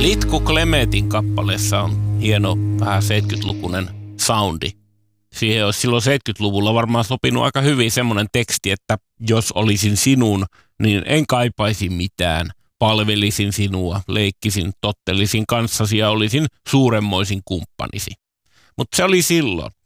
Litku Klemetin kappaleessa on hieno, vähän 70-lukuinen soundi. Siihen olisi silloin 70-luvulla varmaan sopinut aika hyvin semmoinen teksti, että jos olisin sinun, niin en kaipaisi mitään. Palvelisin sinua, leikkisin, tottelisin kanssasi ja olisin suuremmoisin kumppanisi. Mutta se oli silloin.